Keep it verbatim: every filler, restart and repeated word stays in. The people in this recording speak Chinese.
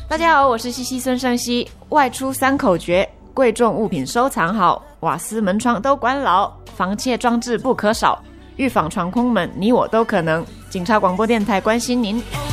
大家好，我是西西孙胜熙。外出三口诀：贵重物品收藏好，瓦斯门窗都关牢，防窃装置不可少，预防闯空门，你我都可能。警察广播电台关心您。